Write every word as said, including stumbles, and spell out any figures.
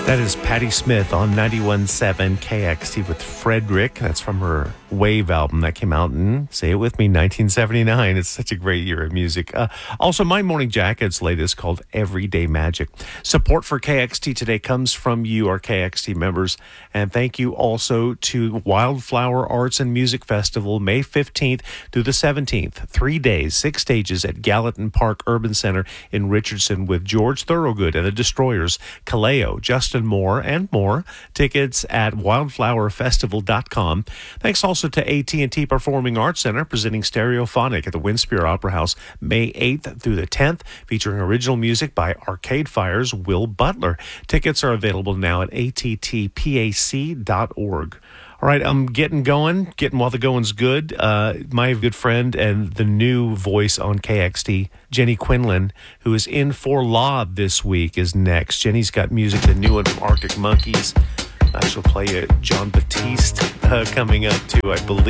That is Patti Smith on ninety-one point seven K X T with Frederick. That's from her Wave album that came out in, say it with me, nineteen seventy-nine. It's such a great year of music. Uh, also, My Morning Jacket's latest called Everyday Magic. Support for K X T today comes from you, our K X T members. And thank you also to Wildflower Arts and Music Festival, May fifteenth through the seventeenth. Three days, six stages at Gallatin Park Urban Center in Richardson with George Thorogood and the Destroyers, Kaleo, Justin Moore, and more. Tickets at wildflower festival dot com. Thanks also to A T and T Performing Arts Center presenting Stereophonic at the Winspear Opera House May eighth through the tenth, featuring original music by Arcade Fire's Will Butler. Tickets are available now at A T T P A C dot org. All right, I'm getting going, getting while the going's good. Uh, my good friend and the new voice on K X T, Jenny Quinlan, who is in for Law this week, is next. Jenny's got music, the new one from Arctic Monkeys. Uh, she'll play uh, John Batiste uh, coming up, too, I believe.